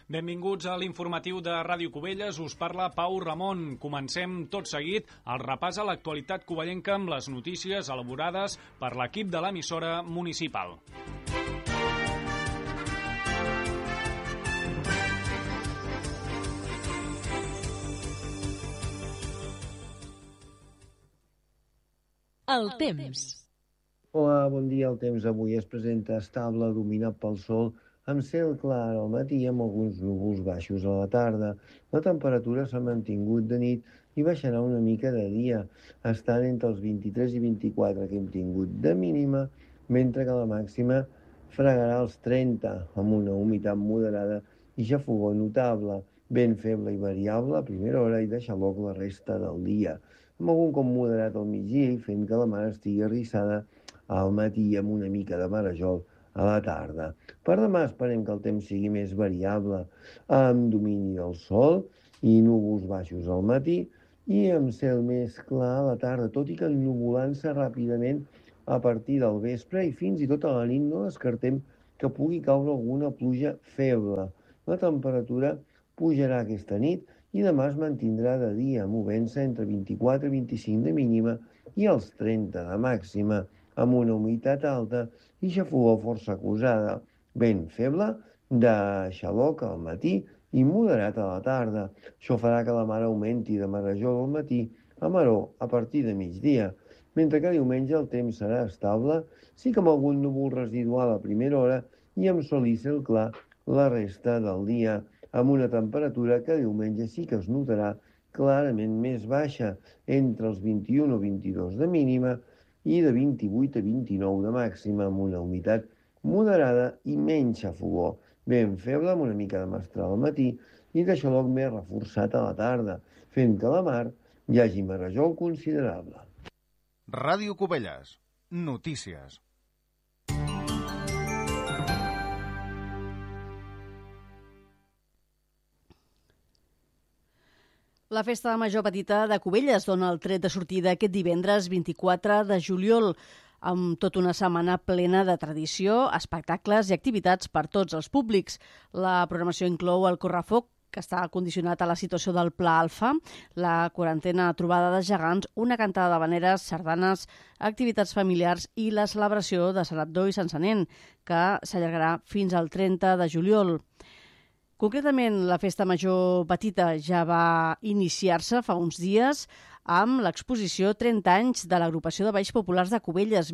Benvinguts a l'informatiu de Ràdio Cubelles. Us parla Pau Ramon. Comencem tot seguit el repàs a l'actualitat covellenca amb les notícies elaborades per l'equip de l'emissora municipal. El temps. Hola, bon dia. El temps avui es presenta estable, dominat pel sol, amb cel clar al matí amb alguns núvols baixos a la tarda. La temperatura s'ha mantingut de nit i baixarà una mica de dia, estant entre els 23 i 24 que hem tingut de mínima, mentre que la màxima fregarà els 30, amb una humitat moderada i xafogor notable, vent feble i variable a primera hora i de xaloc la resta del dia, amb algun com moderat al migdia i fent que la mar estigui arrissada al matí amb una mica de marejol a la tarda. Per demà esperem que el temps sigui més variable, amb domini del sol i núvols baixos al matí i amb cel més clar a la tarda, tot i que ennuvolant-se ràpidament a partir del vespre i fins i tot a la nit no descartem que pugui caure alguna pluja feble. La temperatura pujarà aquesta nit i demà es mantindrà de dia, movent-se entre 24 i 25 de mínima i els 30 de màxima, amb una humitat alta i xafogor força acusada, vent feble de xaloc al matí i moderat a la tarda. Això farà que la mar augmenti de marejol al matí a maror a partir de migdia, mentre que diumenge el temps serà estable, sí que amb algun núvol residual a primera hora i amb sol i cel clar la resta del dia, amb una temperatura que diumenge sí que es notarà clarament més baixa, entre els 21 o 22 de mínima i de 28 a 29 de màxima, amb una humitat moderada i menys xafogor. Vent feble amb una mica de mestral al matí i de xaloc més reforçat a la tarda, fent que a la mar hi hagi marejol considerable. Ràdio Cubelles. Notícies. La Festa Major Petita de Cubelles dona el tret de sortida aquest divendres 24 de juliol, amb tota una setmana plena de tradició, espectacles i activitats per tots els públics. La programació inclou el correfoc, que està condicionat a la situació del Pla Alfa, la 40a trobada de gegants, una cantada d'havaneres, sardanes, activitats familiars i la celebració de Sant Abdó i Sant Senén, que s'allargarà fins al 30 de juliol. Concretament, la Festa Major Petita ja va iniciar-se fa uns dies amb l'exposició 30 anys de l'Agrupació de Balls Populars de Cubelles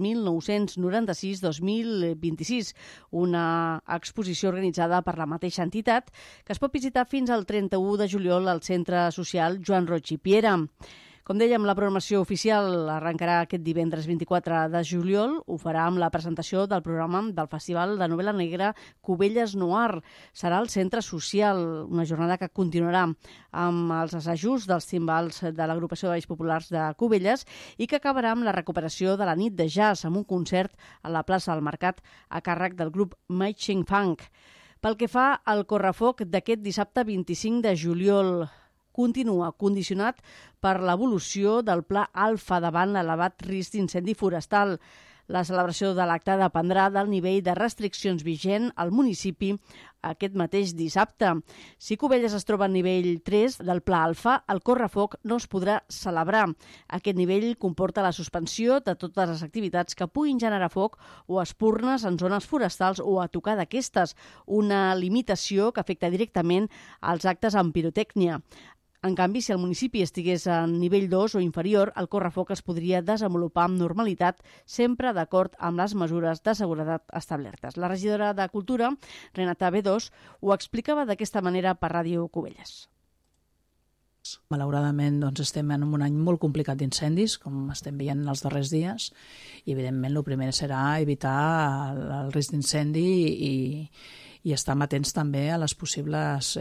1996-2026, una exposició organitzada per la mateixa entitat que es pot visitar fins al 31 de juliol al Centre Social Joan Roig i Piera. Com dèiem, la programació oficial arrencarà aquest divendres 24 de juliol. Ho farà amb la presentació del programa del Festival de Novel·la Negra Cubelles Noir. Serà al Centre Social, una jornada que continuarà amb els assajos dels timbals de l'Agrupació de Balls Populars de Cubelles i que acabarà amb la recuperació de la nit de jazz amb un concert a la plaça del Mercat a càrrec del grup Matching Funk. Pel que fa al correfoc d'aquest dissabte 25 de juliol, continua condicionat per l'evolució del Pla Alfa davant l'elevat risc d'incendi forestal. La celebració de l'acte dependrà del nivell de restriccions vigent al municipi aquest mateix dissabte. Si Cubelles es troba al nivell 3 del Pla Alfa, el correfoc no es podrà celebrar. Aquest nivell comporta la suspensió de totes les activitats que puguin generar foc o espurnes en zones forestals o a tocar d'aquestes, una limitació que afecta directament als actes amb pirotècnia. En canvi, si el municipi estigués en nivell 2 o inferior, el correfoc es podria desenvolupar amb normalitat, sempre d'acord amb les mesures de seguretat establertes. La regidora de Cultura, Renata B2, ho explicava d'aquesta manera per Ràdio Cubelles. Malauradament estem en un any molt complicat d'incendis, com estem veient els darrers dies, i evidentment el primer serà evitar el risc d'incendi i estar atents també a les possibles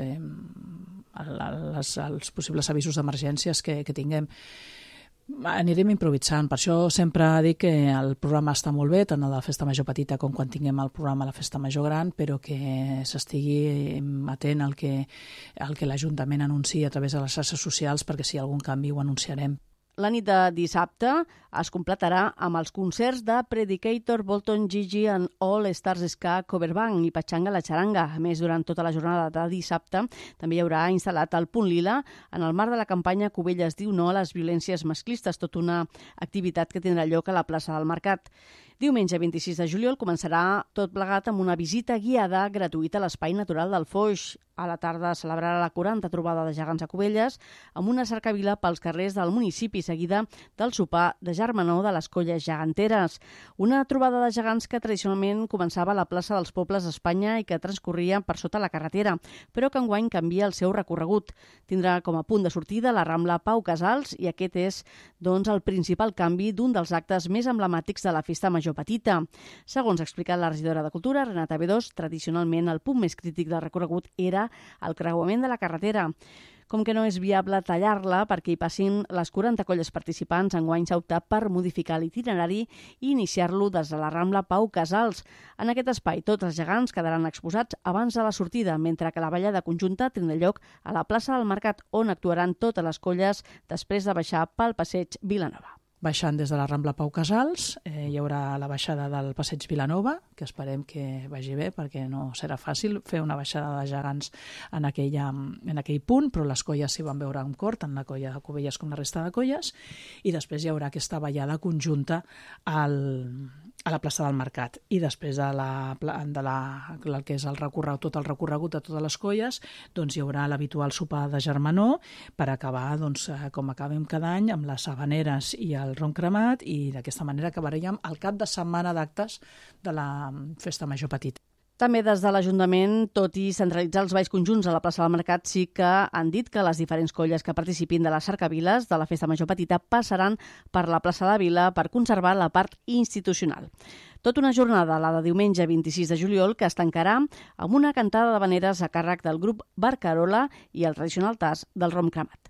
als possibles avisos d'emergències que tinguem. Anirem improvisant, per això sempre dic que el programa està molt bé, tant a la Festa Major Petita com quan tinguem el programa a la Festa Major Gran, però que s'estigui atent al que l'Ajuntament anuncia a través de les xarxes socials, perquè si hi ha algun canvi ho anunciarem. La nit de dissabte es completarà amb els concerts de Predicator, Bolton, Gigi and All Stars Ska, Coverband i Pachanga la Charanga. A més, durant tota la jornada de dissabte també hi haurà instal·lat el Punt Lila en el marc de la campanya Cubelles diu no a les violències masclistes, tota una activitat que tindrà lloc a la plaça del Mercat. Diumenge 26 de juliol començarà tot plegat amb una visita guiada gratuïta a l'Espai Natural del Foix. A la tarda celebrarà la 40 trobada de gegants a Cubelles amb una cercavila pels carrers del municipi seguida del sopar de germanor de les colles geganteres. Una trobada de gegants que tradicionalment començava a la plaça dels Pobles d'Espanya i que transcorria per sota la carretera, però que enguany canvia el seu recorregut. Tindrà com a punt de sortida la Rambla Pau Casals i aquest és el principal canvi d'un dels actes més emblemàtics de la Festa Major Petita. Segons ha explicat la regidora de Cultura, Renata B2, tradicionalment el punt més crític del recorregut era el creuament de la carretera. Com que no és viable tallar-la perquè hi passin les 40 colles participants, enguany s'ha optat per modificar l'itinerari i iniciar-lo des de la Rambla Pau Casals. En aquest espai, tots els gegants quedaran exposats abans de la sortida, mentre que la ballada conjunta tindrà lloc a la plaça del Mercat, on actuaran totes les colles després de baixar pel passeig Vilanova. Baixant des de la Rambla Pau Casals, hi haurà la baixada del passeig Vilanova, que esperem que vagi bé, perquè no serà fàcil fer una baixada de gegants en aquell punt, però les colles s'hi van veure amb cor, tant la colla de Cubelles com la resta de colles, i després hi haurà aquesta ballada conjunta a la plaça del Mercat. I després el que és el recorregut, tot el recorregut de totes les colles, doncs hi haurà l'habitual sopar de germanor per acabar, com acabem cada any, amb les Havaneres i el ron cremat, i d'aquesta manera acabaríem el cap de setmana d'actes de la Festa Major Petita. També des de l'Ajuntament, tot i centralitzar els balls conjunts a la plaça del Mercat, sí que han dit que les diferents colles que participin de les cercaviles de la Festa Major Petita passaran per la plaça de la Vila per conservar la part institucional. Tota una jornada, la de diumenge 26 de juliol, que es tancarà amb una cantada d'havaneres a càrrec del grup Barcarola i el tradicional tas del rom cremat.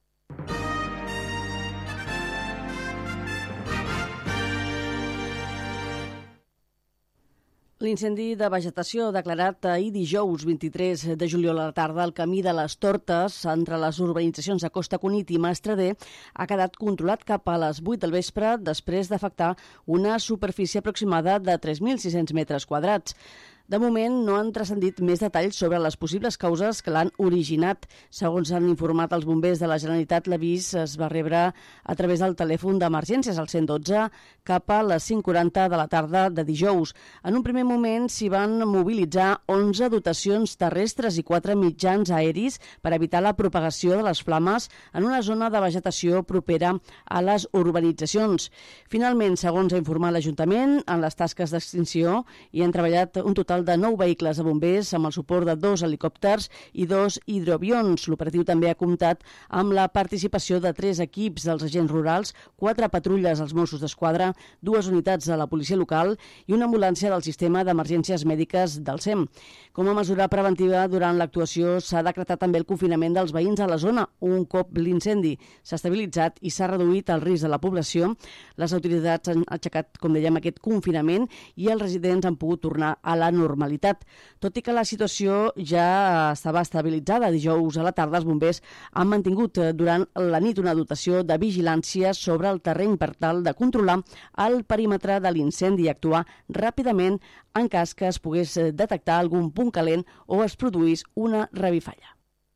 L'incendi de vegetació declarat ahir dijous 23 de juliol a la tarda al camí de les Tortes entre les urbanitzacions de Costa Cunit i Mastrader ha quedat controlat cap a les 8 del vespre després d'afectar una superfície aproximada de 3.600 metres quadrats. De moment, no han transcendit més detalls sobre les possibles causes que l'han originat. Segons han informat els bombers de la Generalitat, l'avís es va rebre a través del telèfon d'emergències al 112 cap a les 5:40 de la tarda de dijous. En un primer moment s'hi van mobilitzar 11 dotacions terrestres i 4 mitjans aeris per evitar la propagació de les flames en una zona de vegetació propera a les urbanitzacions. Finalment, segons ha informat l'Ajuntament, en les tasques d'extinció hi han treballat un total de 9 vehicles de bombers amb el suport de 2 helicòpters i 2 hidroavions. L'operatiu també ha comptat amb la participació de 3 equips dels agents rurals, 4 patrulles als Mossos d'Esquadra, 2 unitats de la policia local i una ambulància del sistema d'emergències mèdiques del SEM. Com a mesura preventiva, durant l'actuació s'ha decretat també el confinament dels veïns a la zona. Un cop l'incendi s'ha estabilitzat i s'ha reduït el risc de la població, les autoritats han aixecat, com dèiem, aquest confinament i els residents han pogut tornar a la normalitat. Tot i que la situació ja estava estabilitzada, dijous a la tarda els bombers han mantingut durant la nit una dotació de vigilància sobre el terreny per tal de controlar el perímetre de l'incendi i actuar ràpidament en cas que es pogués detectar algun punt calent o es produís una revifalla.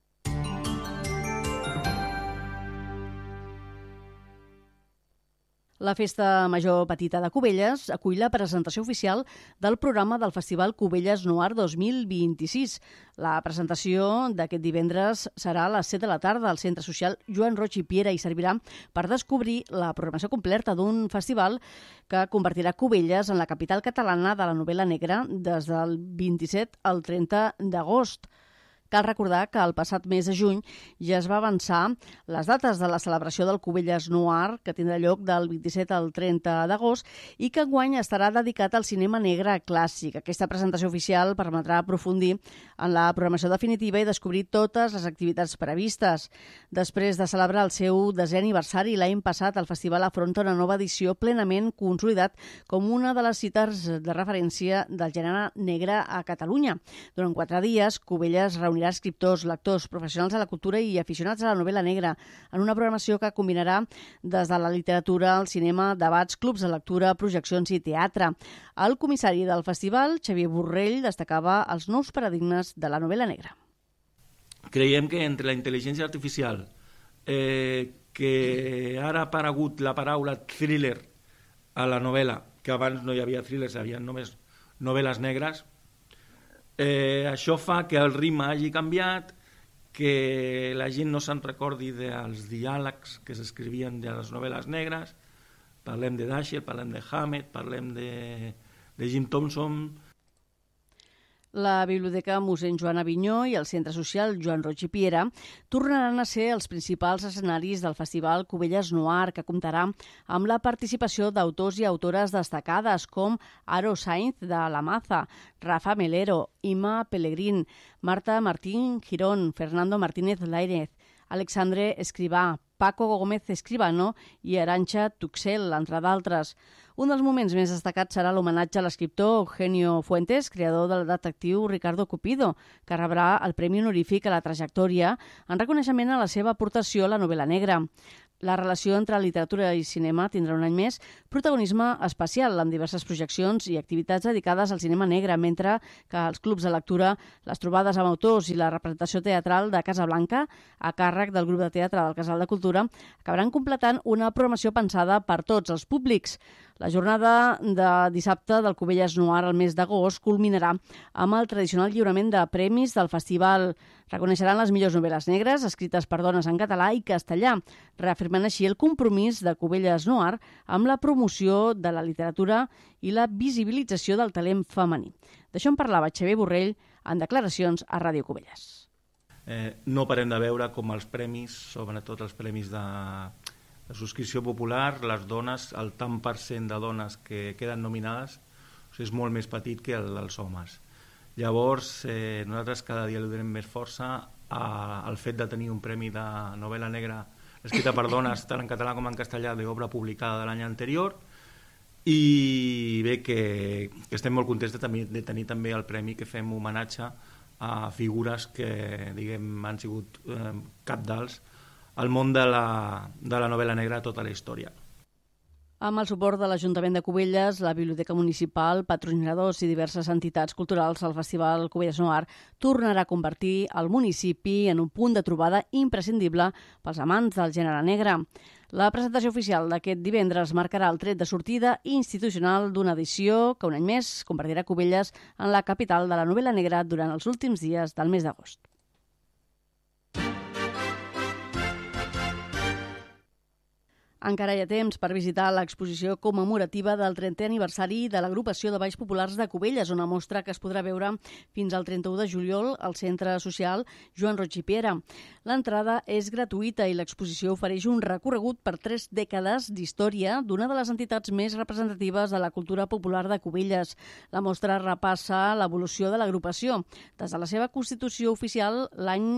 La Festa Major Petita de Cubelles acull la presentació oficial del programa del Festival Cubelles Noir 2026. La presentació d'aquest divendres serà a les 7 de la tarda al Centre Social Joan Roig i Piera i servirà per descobrir la programació completa d'un festival que convertirà Cubelles en la capital catalana de la novel·la negra des del 27 al 30 d'agost. Cal recordar que el passat mes de juny ja es va avançar les dates de la celebració del Cubelles Noir, que tindrà lloc del 27 al 30 d'agost i que enguany estarà dedicat al cinema negre clàssic. Aquesta presentació oficial permetrà aprofundir en la programació definitiva i descobrir totes les activitats previstes. Després de celebrar el seu 10è aniversari l'any passat, el festival afronta una nova edició plenament consolidat com una de les cites de referència del gènere negre a Catalunya. Durant 4 dies, Cubelles reunirà reunirà escriptors, lectors, professionals de la cultura i aficionats a la novel·la negra en una programació que combinarà des de la literatura, el cinema, debats, clubs de lectura, projeccions i teatre. El comissari del festival, Xavier Borrell, destacava els nous paradigmes de la novel·la negra. Creiem que entre la intel·ligència artificial, que ara ha aparegut la paraula thriller a la novel·la, que abans no hi havia thrillers, hi havia només novel·les negres, això fa que el ritme hagi canviat, que la gent no se'n recordi dels diàlegs que s'escrivien de les novel·les negres. Parlem de Dashiell, parlem de Hammett, parlem de Jim Thompson. La Biblioteca mossèn Joan Avinyó i el Centre Social Joan Roig i Piera tornaran a ser els principals escenaris del Festival Cubelles Noir, que comptarà amb la participació d'autors i autores destacades com Aro Sainz de La Maza, Rafa Melero, Ima Pellegrín, Marta Martín Girón, Fernando Martínez Lainez, Alexandre Escrivà, Paco Gómez Escribano i Arantxa Tuxel, entre d'altres. Un dels moments més destacats serà l'homenatge a l'escriptor Eugenio Fuentes, creador del detectiu Ricardo Cupido, que rebrà el Premi Honorífic a la Trajectòria en reconeixement a la seva aportació a la novel·la negra. La relació entre literatura i cinema tindrà un any més protagonisme especial amb diverses projeccions i activitats dedicades al cinema negre, mentre que els clubs de lectura, les trobades amb autors i la representació teatral de Casablanca, a càrrec del grup de teatre del Casal de Cultura, acabaran completant una programació pensada per tots els públics. La jornada de dissabte del Cubelles Noir al mes d'agost culminarà amb el tradicional lliurament de premis del festival. Reconeixeran les millors novel·les negres escrites per dones en català i castellà, reafirmant així el compromís de Cubelles Noir amb la promoció de la literatura i la visibilització del talent femení. D'això en parlava Xavier Borrell en declaracions a Ràdio Cubelles. No parem de veure com els premis, sobretot els premis de la subscripció popular, les dones, el tant per cent de dones que queden nominades és molt més petit que el dels homes. Llavors, nosaltres cada dia li donem més força al fet de tenir un premi de novel·la negra escrita per dones, tant en català com en castellà, d'obra publicada de l'any anterior, i bé que estem molt contents de tenir també el premi que fem homenatge a figures que, diguem, han sigut cabdals al món de la novel·la negra tota la història. Amb el suport de l'Ajuntament de Cubelles, la Biblioteca Municipal, patrocinadors i diverses entitats culturals, el Festival Cubelles Noir tornarà a convertir el municipi en un punt de trobada imprescindible pels amants del gènere negre. La presentació oficial d'aquest divendres marcarà el tret de sortida institucional d'una edició que un any més convertirà Cubelles en la capital de la novel·la negra durant els últims dies del mes d'agost. Encara hi ha temps per visitar l'exposició commemorativa del 30è aniversari de l'agrupació de balls populars de Cubelles, una mostra que es podrà veure fins al 31 de juliol al Centre Social Joan Roig i Piera. L'entrada és gratuïta i l'exposició ofereix un recorregut per 3 dècades d'història d'una de les entitats més representatives de la cultura popular de Cubelles. La mostra repassa l'evolució de l'agrupació des de la seva constitució oficial l'any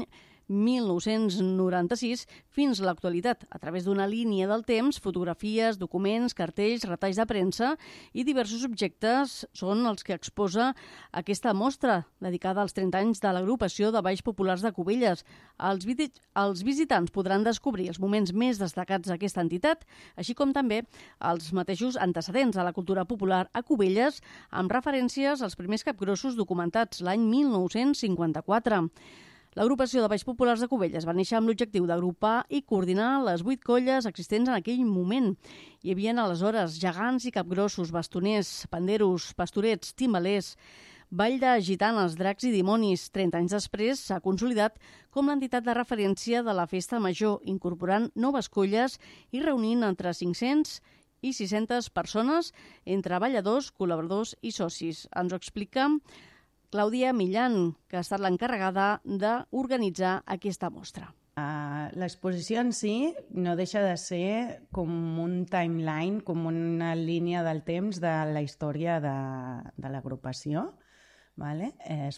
1996 fins a l'actualitat, a través d'una línia del temps, fotografies, documents, cartells, retalls de premsa i diversos objectes són els que exposa aquesta mostra dedicada als 30 anys de l'agrupació de balls populars de Cubelles. Els visitants podran descobrir els moments més destacats d'aquesta entitat, així com també els mateixos antecedents de la cultura popular a Cubelles, amb referències als primers capgrossos documentats l'any 1954. L'agrupació de balls populars de Cubelles va néixer amb l'objectiu d'agrupar i coordinar les 8 colles existents en aquell moment. Hi havia aleshores gegants i capgrossos, bastoners, panderos, pastorets, timbalers, ball de gitanes, dracs i dimonis. 30 anys després s'ha consolidat com l'entitat de referència de la festa major, incorporant noves colles i reunint entre 500 i 600 persones entre balladors, col·laboradors i socis. Ens ho explica Clàudia Millan, que ha estat l'encarregada d'organitzar aquesta mostra. L'exposició en si no deixa de ser com un timeline, com una línia del temps de la història de l'agrupació. Vale?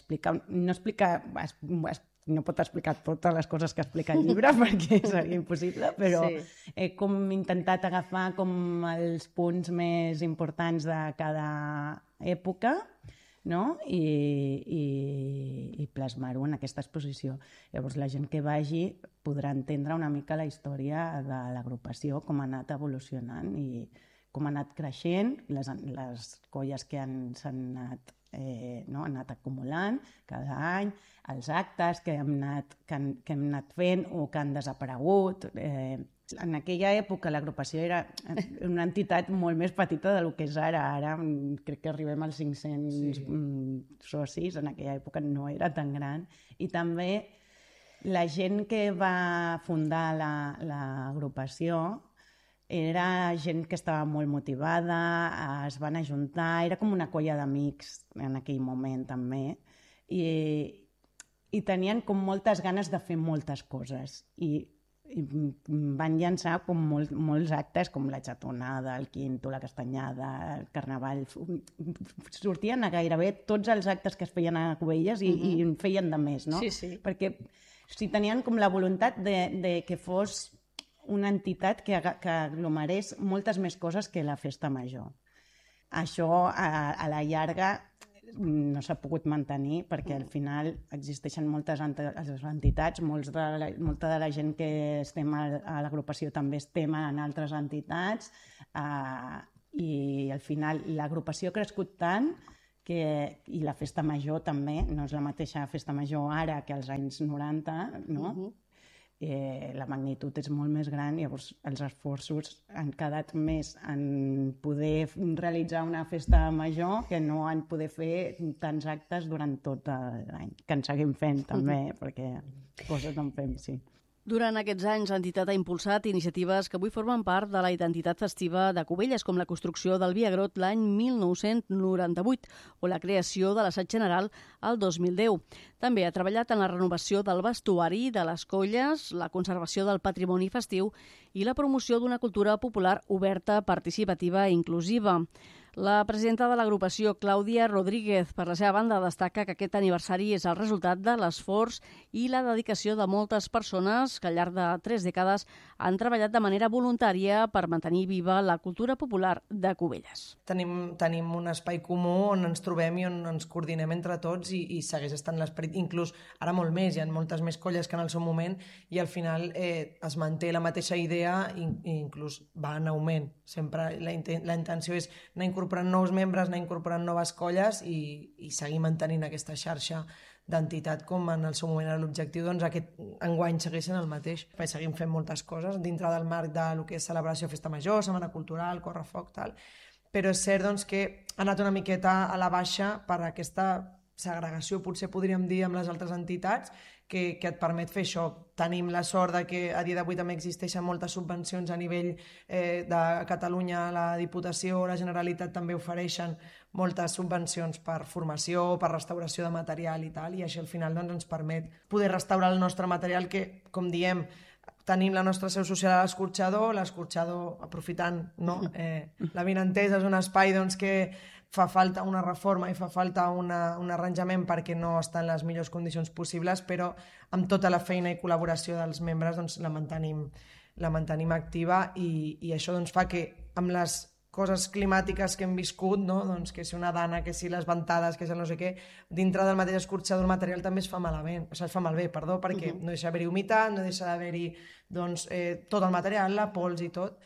No pot explicar totes les coses que explica el llibre perquè seria impossible, però he intentat agafar com els punts més importants de cada època, no? I plasmar-ho en aquesta exposició. Llavors la gent que vagi podrà entendre una mica la història de l'agrupació, com ha anat evolucionant i com ha anat creixent, les colles que s'han anat, han anat acumulant cada any, els actes que hem anat fent o que han desaparegut. En aquella època l'agrupació era una entitat molt més petita del que és ara. Ara crec que arribem als 500 socis, en aquella època no era tan gran. I també la gent que va fundar l'agrupació era gent que estava molt motivada, es van ajuntar, era com una colla d'amics en aquell moment també, i tenien com moltes ganes de fer moltes coses. I van llançar com molts actes, com la xatonada, el quinto, la castanyada, el carnaval. Sortien a gairebé tots els actes que es feien a Cubelles i en feien de més, no? Sí. Perquè tenien com la voluntat de que fos una entitat que aglomerés moltes més coses que la festa major. Això, a la llarga, no s'ha pogut mantenir perquè al final existeixen moltes entitats, molta de la gent que estem a l'agrupació també estem en altres entitats i al final l'agrupació ha crescut tant i la festa major també, no és la mateixa festa major ara que als anys 90, no? La magnitud és molt més gran, llavors els esforços han quedat més en poder realitzar una festa major que no en poder fer tants actes durant tot l'any, que en seguim fent també, perquè coses en fem, sí. Durant aquests anys, l'entitat ha impulsat iniciatives que avui formen part de la identitat festiva de Cubelles, com la construcció del Via Grot l'any 1998 o la creació de l'assaig general el 2010. També ha treballat en la renovació del vestuari de les colles, la conservació del patrimoni festiu i la promoció d'una cultura popular oberta, participativa i inclusiva. La presidenta de l'agrupació, Clàudia Rodríguez, per la seva banda, destaca que aquest aniversari és el resultat de l'esforç i la dedicació de moltes persones que al llarg de 3 dècades han treballat de manera voluntària per mantenir viva la cultura popular de Cubelles. Tenim un espai comú on ens trobem i on ens coordinem entre tots i segueix estant l'esperit, inclús ara molt més, hi ha moltes més colles que en el seu moment i al final es manté la mateixa idea i inclús va en augment. Sempre la intenció és anar incorporant nous membres, anar incorporant noves colles i seguir mantenint aquesta xarxa d'entitat com en el seu moment era l'objectiu, doncs aquest enguany segueix sent el mateix. Seguim fent moltes coses dintre del marc del que és celebració Festa Major, Setmana Cultural, Correfoc, tal. Però és cert doncs, que ha anat una miqueta a la baixa per aquesta segregació, potser podríem dir, amb les altres entitats, que et permet fer això. Tenim la sort de que a dia d'avui també existeixen moltes subvencions a nivell de Catalunya, la Diputació, la Generalitat també ofereixen moltes subvencions per formació, per restauració de material i tal, i això al final doncs, ens permet poder restaurar el nostre material que, com diem, tenim la nostra seu social a l'escorxador aprofitant, no? L'Avinentesa és un espai doncs, que fa falta una reforma i fa falta un arranjament perquè no està en les millors condicions possibles, però amb tota la feina i col·laboració dels membres doncs, la mantenim activa i això doncs, fa que amb les coses climàtiques que hem viscut, no? Doncs que si una dana, que si les ventades, que si no sé què, dintre del mateix escorxador el material també es fa malbé, perquè no deixa d'haver-hi humitat, no deixa d'haver-hi doncs, tot el material, la pols i tot,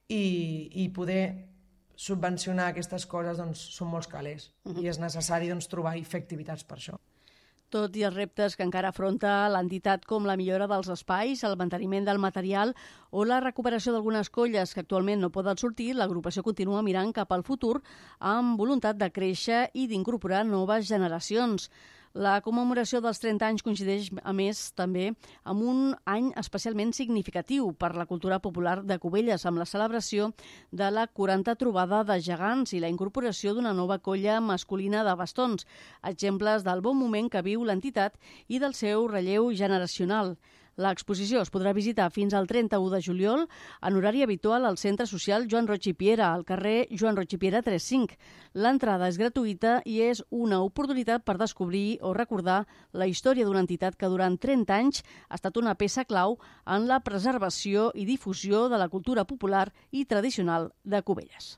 i poder subvencionar aquestes coses doncs, són molts calés i és necessari doncs, trobar i fer activitats per això. Tot i els reptes que encara afronta l'entitat com la millora dels espais, el manteniment del material o la recuperació d'algunes colles que actualment no poden sortir, l'agrupació continua mirant cap al futur amb voluntat de créixer i d'incorporar noves generacions. La commemoració dels 30 anys coincideix, a més, també amb un any especialment significatiu per la cultura popular de Cubelles, amb la celebració de la 40 trobada de gegants i la incorporació d'una nova colla masculina de bastons, exemples del bon moment que viu l'entitat i del seu relleu generacional. L'exposició es podrà visitar fins al 31 de juliol en horari habitual al Centre Social Joan Roig i Piera, al carrer Joan Roig i Piera 35. L'entrada és gratuïta i és una oportunitat per descobrir o recordar la història d'una entitat que durant 30 anys ha estat una peça clau en la preservació i difusió de la cultura popular i tradicional de Cubelles.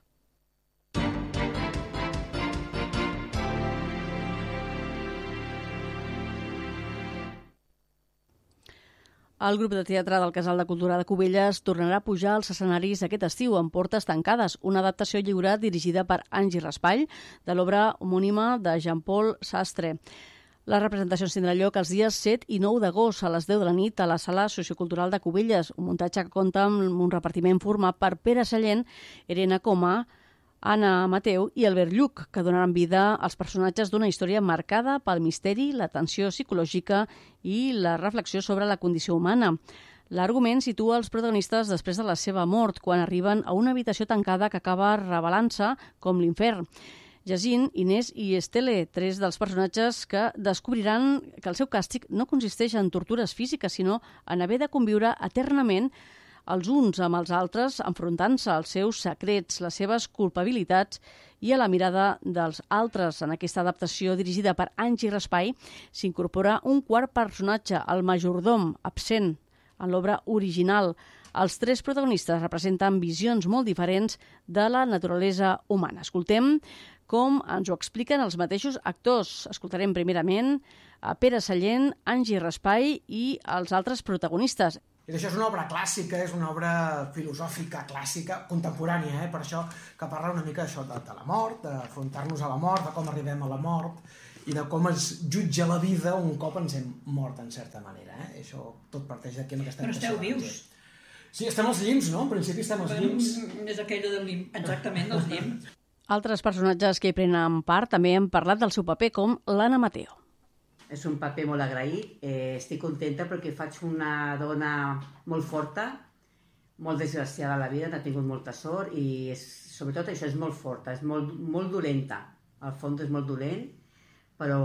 El grup de teatre del Casal de Cultura de Cubelles tornarà a pujar als escenaris aquest estiu amb Portes tancades, una adaptació lliure dirigida per Angie Raspall de l'obra homònima de Jean-Paul Sastre. Les representacions tindran lloc els dies 7 i 9 d'agost a les 10 de la nit a la Sala Sociocultural de Cubelles, un muntatge que compta amb un repartiment format per Pere Sallent, Irene Coma, Anna Mateu i Albert Lluc, que donaran vida als personatges d'una història marcada pel misteri, la tensió psicològica i la reflexió sobre la condició humana. L'argument situa els protagonistes després de la seva mort, quan arriben a una habitació tancada que acaba revelant-se com l'infern. Jacint, Inés i Estelle, tres dels personatges que descobriran que el seu càstig no consisteix en tortures físiques, sinó en haver de conviure eternament els uns amb els altres, enfrontant-se als seus secrets, les seves culpabilitats i a la mirada dels altres. En aquesta adaptació dirigida per Angie Raspall s'incorpora un quart personatge, el majordom, absent en l'obra original. Els tres protagonistes representen visions molt diferents de la naturalesa humana. Escoltem com ens ho expliquen els mateixos actors. Escoltarem primerament a Pere Sallent, Angie Raspall i els altres protagonistes. I això és una obra clàssica, és una obra filosòfica clàssica, contemporània, per això que parla una mica d'això, de la mort, d'afrontar-nos a la mort, de com arribem a la mort i de com es jutja la vida un cop ens hem mort, en certa manera. Això tot parteix d'aquí amb aquesta... Però esteu vius. Sí, estem als llims, no? En principi estem als llims. És aquella del llim, exactament, dels llims. Altres personatges que hi prenen part també han parlat del seu paper, com l'Anna Mateu. És un paper molt agraït, estic contenta perquè faig una dona molt forta, molt desgraciada a la vida, n'ha tingut molta sort i sobretot això és molt forta, és molt dolenta, al fons és molt dolent, però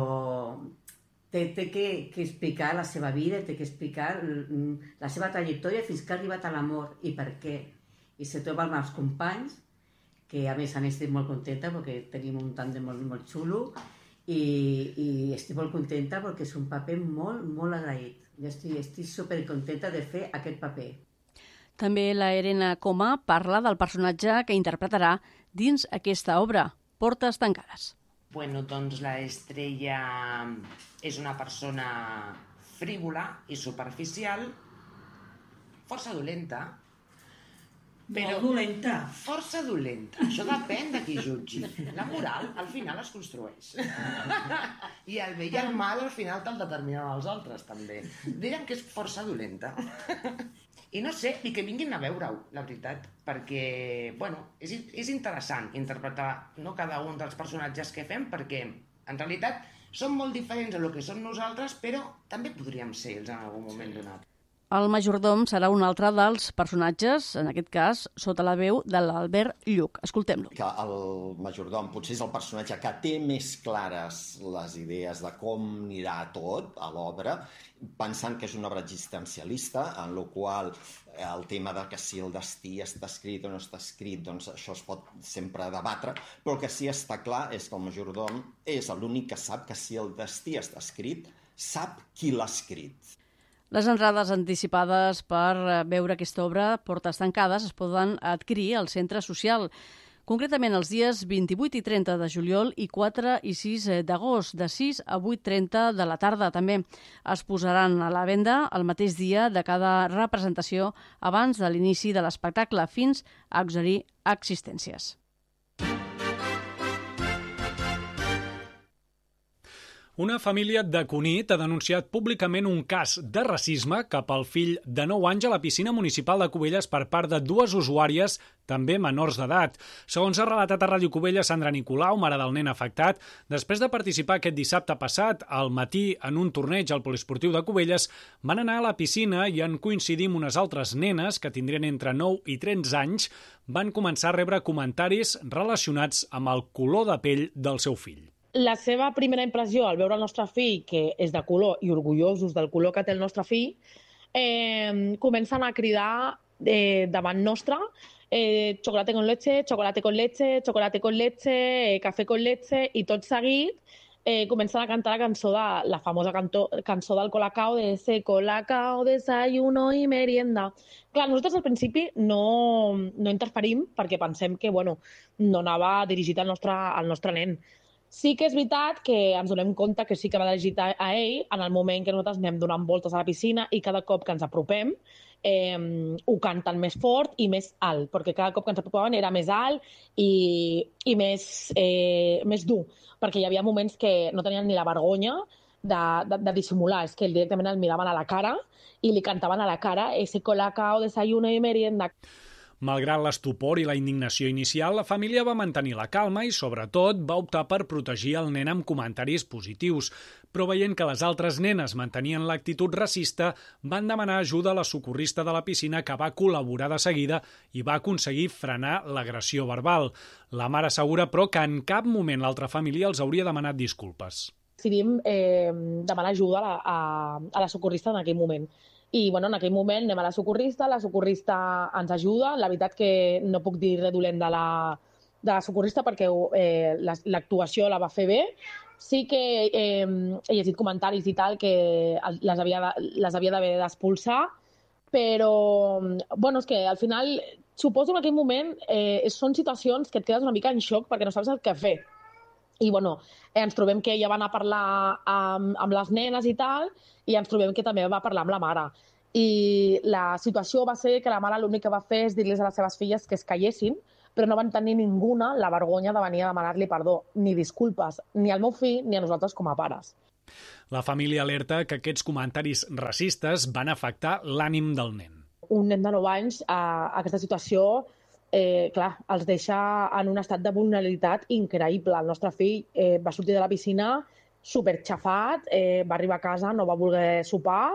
té que explicar la seva vida, té que explicar la seva trajectòria fins que ha arribat a l'amor i per què. I se troba amb els companys, que a més estic molt contenta perquè tenim un tàndem molt xulo, i estic molt contenta perquè és un paper molt agraït. Jo estic supercontenta de fer aquest paper. També la Irene Coma parla del personatge que interpretarà dins aquesta obra, Portes tancades. Bueno, doncs la Estrella és una persona frívola i superficial, força dolenta, però dolenta. Força dolenta. Això depèn de qui jutgi. La moral, al final, es construeix. I el bé i el mal, al final, te'l determinen els altres, també. Diuen que és força dolenta. I no sé, i que vinguin a veure-ho, la veritat, perquè, bueno, és interessant interpretar cada un dels personatges que fem, perquè, en realitat, són molt diferents a lo que som nosaltres, però també podríem ser ells en algun moment donat. El majordom serà un altre dels personatges, en aquest cas, sota la veu de l'Albert Lluc. Escoltem-lo. El majordom potser és el personatge que té més clares les idees de com anirà tot a l'obra, pensant que és una obra existencialista, en la qual el tema de que si el destí està escrit o no està escrit, doncs això es pot sempre debatre, però el que sí està clar és que el majordom és l'únic que sap que si el destí està escrit, sap qui l'ha escrit. Les entrades anticipades per veure aquesta obra, Portes tancades, es poden adquirir al Centre Social. Concretament els dies 28 i 30 de juliol i 4 i 6 d'agost, de 6 a 8:30 de la tarda. També es posaran a la venda el mateix dia de cada representació abans de l'inici de l'espectacle, fins a exhaurir existències. Una família de Cunit ha denunciat públicament un cas de racisme cap al fill de 9 anys a la piscina municipal de Cubelles per part de dues usuàries, també menors d'edat. Segons ha relatat a Ràdio Cubelles Sandra Nicolau, mare del nen afectat, després de participar aquest dissabte passat al matí en un torneig al poliesportiu de Cubelles, van anar a la piscina i en coincidir amb unes altres nenes que tindrien entre 9 i 13 anys, van començar a rebre comentaris relacionats amb el color de pell del seu fill. La seva primera impressió al veure el nostre fill, que és de color i orgullosos del color que té el nostre fill, comencen a cridar davant nostre chocolate con leche, chocolate con leche, chocolate con leche, cafè con leche, i tot seguit comencen a cantar la famosa cançó del Colacao, de ese Colacao, desayuno i merienda. Clar, nosaltres al principi no interferim perquè pensem que no anava dirigit al nostre nen. Sí que és veritat que ens donem compte que sí que va dirigit a ell en el moment que nosaltres anem donant voltes a la piscina i cada cop que ens apropem ho canten més fort i més alt, perquè cada cop que ens apropaven era més alt i més dur, perquè hi havia moments que no tenien ni la vergonya de dissimular, és que directament el miraven a la cara i li cantaven a la cara ese colacao, desayuno i merienda. Malgrat l'estupor i la indignació inicial, la família va mantenir la calma i, sobretot, va optar per protegir el nen amb comentaris positius. Però veient que les altres nenes mantenien l'actitud racista, van demanar ajuda a la socorrista de la piscina, que va col·laborar de seguida i va aconseguir frenar l'agressió verbal. La mare assegura, però, que en cap moment l'altra família els hauria demanat disculpes. Decidim demanar ajuda a la socorrista en aquell moment. I en aquell moment anem a la socorrista ens ajuda. La veritat que no puc dir res dolent de la socorrista perquè l'actuació la va fer bé. Sí que he llegit comentaris i tal que les havia d'haver d'expulsar, però és que al final suposo en aquell moment són situacions que et quedes una mica en xoc perquè no saps el que fer. I ens trobem que ella va anar a parlar amb les nenes i tal, i ens trobem que també va parlar amb la mare. I la situació va ser que la mare l'únic que va fer és dir-les a les seves filles que es callessin, però no van tenir ninguna la vergonya de venir a demanar-li perdó, ni disculpes, ni al meu fill ni a nosaltres com a pares. La família alerta que aquests comentaris racistes van afectar l'ànim del nen. Un nen de 9 anys, aquesta situació els deixa en un estat de vulnerabilitat increïble. El nostre fill va sortir de la piscina superxafat, va arribar a casa, no va voler sopar,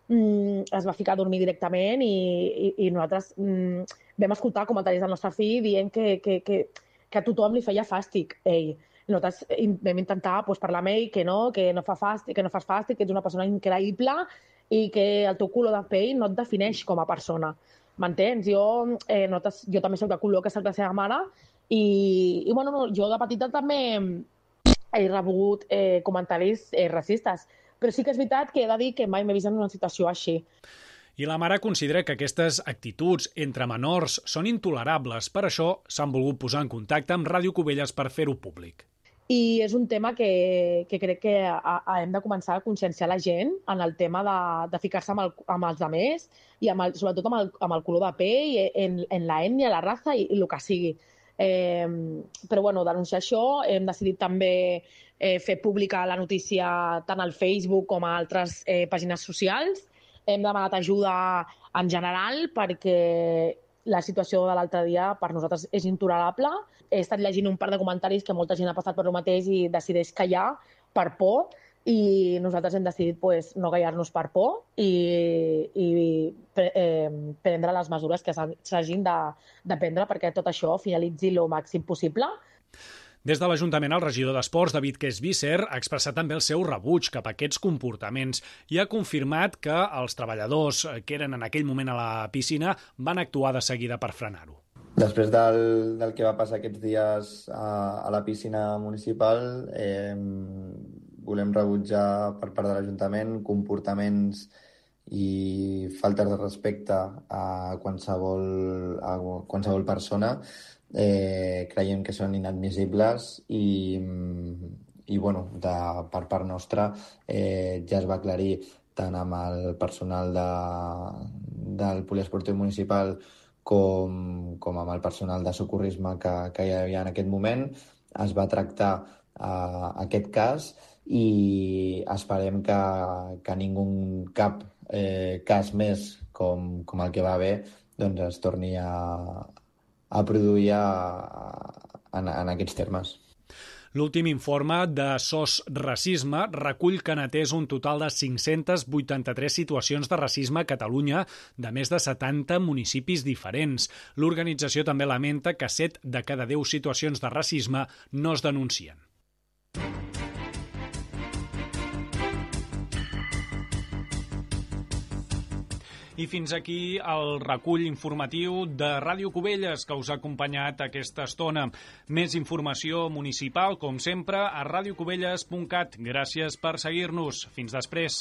es va ficar a dormir directament i nosaltres vam escoltar comentaris del nostre fill dient que a tothom li feia fàstic ell. Nosaltres vam intentar parlar amb ell que no fas fàstic, que ets una persona increïble i que el teu color de pell no et defineix com a persona. M'entens? Jo també soc de color que soc la seva mare i jo de petita també he rebut comentaris racistes, però sí que és veritat que he de dir que mai m'he vist en una situació així. I la mare considera que aquestes actituds entre menors són intolerables. Per això s'han volgut posar en contacte amb Ràdio Cubelles per fer-ho públic. I és un tema que crec que hem de començar a conscienciar la gent en el tema de ficar-se amb els altres i sobretot amb el color de pell, en la ètnia, la raça i el que sigui. Però denunciar això, hem decidit també fer pública la notícia tant al Facebook com a altres pàgines socials. Hem demanat ajuda en general perquè la situació de l'altre dia per nosaltres és intolerable. He estat llegint un par de comentaris que molta gent ha passat per el mateix i decideix callar per por i nosaltres hem decidit no callar-nos per por i prendre les mesures que s'hagin de prendre perquè tot això finalitzi el màxim possible. Des de l'Ajuntament, el regidor d'Esports, David Quesvisser, ha expressat també el seu rebuig cap a aquests comportaments i ha confirmat que els treballadors que eren en aquell moment a la piscina van actuar de seguida per frenar-ho. Després del que va passar aquests dies a la piscina municipal, volem rebutjar per part de l'Ajuntament comportaments i faltes de respecte a qualsevol persona. Creiem que són inadmissibles i per part nostra ja es va aclarir tant amb el personal del poliesportiu municipal com amb el personal de socorrisme que hi havia en aquest moment. Es va tractar aquest cas i esperem que cap cas més com el que va haver es torni a produir en aquests termes. L'últim informe de SOS Racisme recull que han atès un total de 583 situacions de racisme a Catalunya de més de 70 municipis diferents. L'organització també lamenta que 7 de cada 10 situacions de racisme no es denuncien. I fins aquí el recull informatiu de Ràdio Cubelles que us ha acompanyat aquesta estona. Més informació municipal, com sempre, a radiocubelles.cat. Gràcies per seguir-nos. Fins després.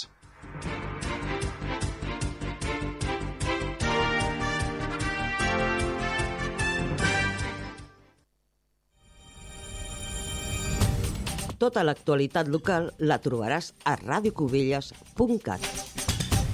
Tota l'actualitat local la trobaràs a radiocubelles.cat.